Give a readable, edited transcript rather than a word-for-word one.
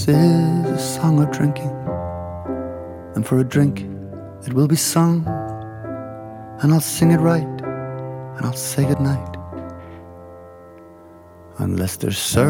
is a song of drinking, and for a drink it will be sung, and I'll sing it right, and I'll say goodnight, unless there's